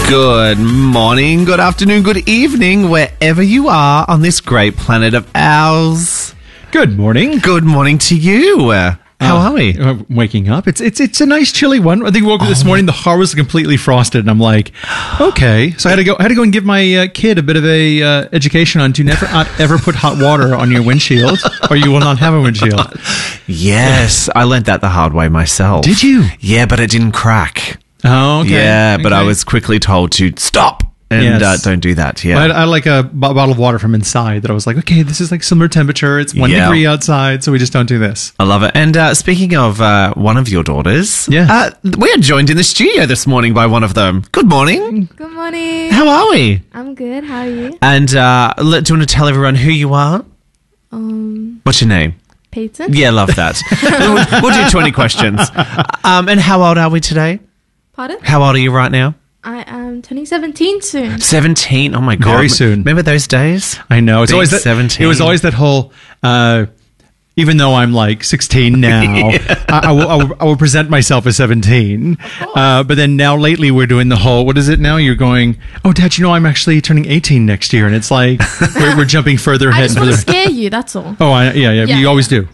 Good morning, good afternoon, good evening, wherever you are on this great planet of ours. Good morning. Good morning to you. How are we? Waking up. It's a nice chilly one. I think we woke up this morning. The heart was completely frosted, and I'm like, okay. So I had to go and give my kid a bit of a education on do never ever put hot water on your windshield, or you will not have a windshield. Yes, I learned that the hard way myself. Did you? Yeah, but it didn't crack. Oh, okay. Yeah, but I Okay. was quickly told to stop and Yes. don't do that. Yeah. I had like a bottle of water from inside that I was like, okay, this is like similar temperature. It's 1 Yeah. degree outside, so we just don't do this. I love it. And speaking of one of your daughters, Yes. we are joined in the studio this morning by one of them. Good morning. Good morning. How are we? I'm good. How are you? And do you want to tell everyone who you are? What's your name? Peyton? Yeah, love that. we'll do 20 questions. And how old are we today? Pardon? How old are you right now? I am turning 17 soon. 17. Oh my God. Very soon. Remember those days? I know. It's Being always that, 17. It was always that whole. Even though I'm like 16 now, I will present myself as 17. But then now lately we're doing the whole, what is it now? You're going, oh, Dad, you know, I'm actually turning 18 next year. And it's like, we're jumping further I ahead just and want to further. scare you, that's all. Oh, yeah, Yeah. you always do.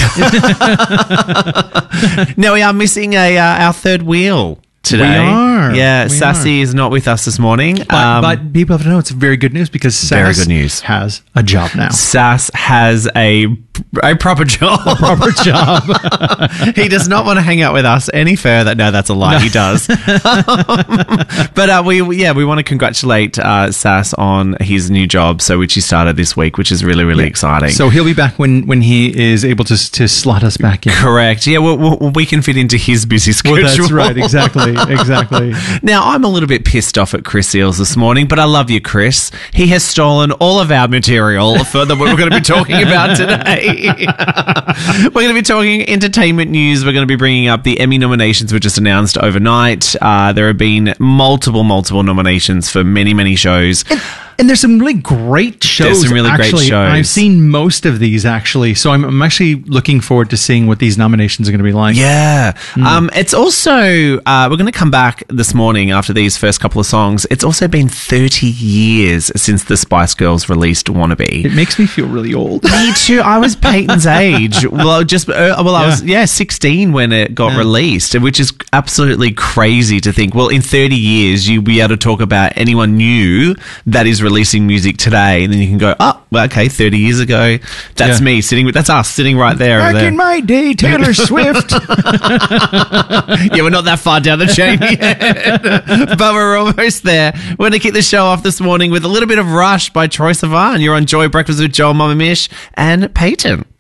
Now we are missing our third wheel today. We are. Yeah, We Sassy is not with us this morning. But people have to know it's very good news because Very Sass good news. has a job now. Sass has a proper job. Proper job. He does not want to hang out with us any further. No, that's a lie. He does. But we want to congratulate Sass on his new job, which he started this week, which is really, really exciting. So he'll be back when he is able to slot us back in. Correct. Yeah, we can fit into his busy schedule. Well, that's right. Exactly. Now, I'm a little bit pissed off at Chris Eels this morning, but I love you, Chris. He has stolen all of our material for what we're going to be talking about today. We're going to be talking entertainment news. We're going to be bringing up the Emmy nominations were just announced overnight. There have been multiple nominations for many, many shows. And there's some really great shows. There's some really great actually. shows. I've seen most of these, actually. So I'm actually looking forward to seeing what these nominations are going to be like. Yeah. It's also, we're going to come back this morning after these first couple of songs. It's also been 30 years since the Spice Girls released Wannabe. It makes me feel really old. Me too. I was Peyton's age. I was 16 when it got released, which is absolutely crazy to think. Well, in 30 years, you'll be able to talk about anyone new that is releasing music today, and then you can go, oh, well, okay, 30 years ago, that's me that's us sitting right there. Back in my day, Taylor Swift. Yeah, we're not that far down the chain yet, but we're almost there. We're going to kick the show off this morning with a little bit of Rush by Troye Sivan. You're on Joy Breakfast with Joel, Mama Mish, and Peyton.